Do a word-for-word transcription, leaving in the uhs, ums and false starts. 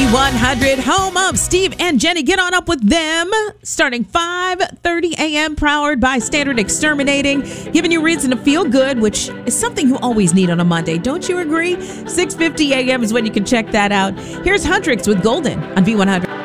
one hundred, home of Steve and Jenny. Get on up with them. Starting five thirty a.m. powered by Standard Exterminating, giving you reason to feel good, which is something you always need on a Monday. Don't you agree? six fifty a.m. is when you can check that out. Here's Huntrix with Golden on V one hundred.